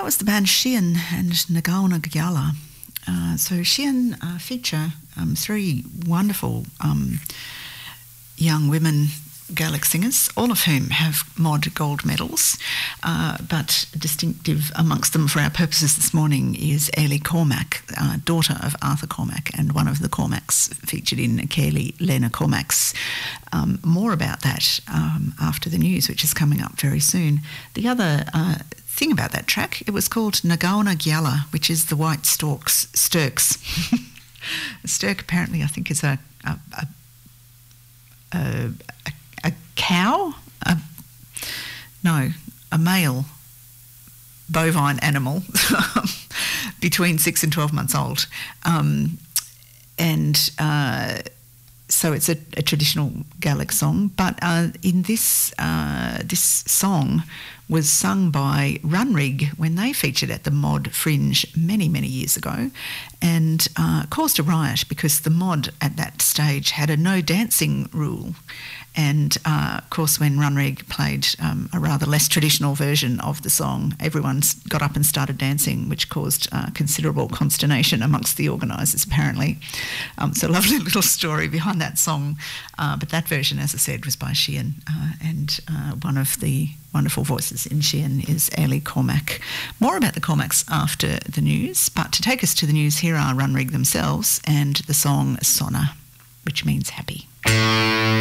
That was the band Sheehan and Nagaona Gyala. So Sheehan feature three wonderful young women Gaelic singers, all of whom have Mod gold medals, but distinctive amongst them for our purposes this morning is Ailey Cormac, daughter of Arthur Cormac and one of the Cormacs featured in Cayley Lena Cormac's. More about that after the news, which is coming up very soon. The other thing about that track, it was called Nagaona Gyala, which is the white sturks. A sturk apparently I think is a cow? A male bovine animal between 6 and 12 months old. So it's a traditional Gaelic song, but in this song was sung by Runrig when they featured at the Mod Fringe many, many years ago, and caused a riot because the Mod at that stage had a no dancing rule. And, of course, when Runrig played a rather less traditional version of the song, everyone got up and started dancing, which caused considerable consternation amongst the organisers, apparently. So a lovely little story behind that song. But that version, as I said, was by Sheehan, and one of the wonderful voices in Sheehan is Ailey Cormac. More about the Cormacs after the news, but to take us to the news, here are Runrig themselves and the song Sonna, which means happy.